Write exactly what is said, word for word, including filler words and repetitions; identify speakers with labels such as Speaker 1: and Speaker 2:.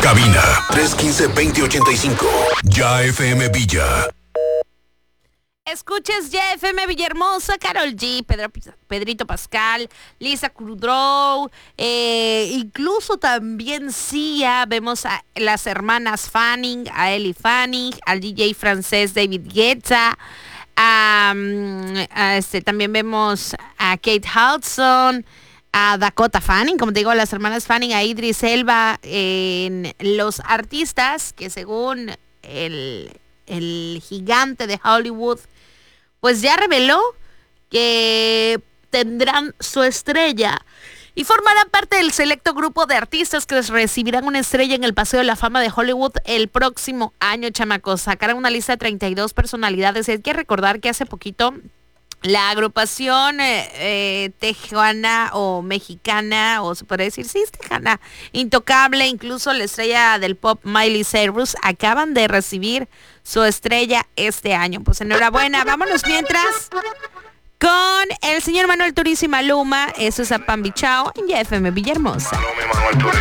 Speaker 1: Cabina tres uno cinco, dos cero ocho cinco. Ya F M Villa.
Speaker 2: Escuches Ya F M Villahermosa, Karol G, Pedro, Pedrito Pascal, Lisa Kudrow, eh, incluso también Sia. Vemos a las hermanas Fanning, a Ellie Fanning, al D J francés David Guetta. A, a este, también vemos a Kate Hudson, a Dakota Fanning, como te digo, las hermanas Fanning, a Idris Elba, en los artistas que según el, el gigante de Hollywood, pues ya reveló que tendrán su estrella y formarán parte del selecto grupo de artistas que recibirán una estrella en el Paseo de la Fama de Hollywood el próximo año, chamacos. Sacarán una lista de treinta y dos personalidades. Hay que recordar que hace poquito la agrupación eh, eh, tejana o mexicana, o se podría decir, sí, es tejana, Intocable, incluso la estrella del pop Miley Cyrus, acaban de recibir su estrella este año. Pues enhorabuena. Vámonos mientras con el señor Manuel Turizo y Maluma. Eso es a Pambichao en Ya F M Villahermosa.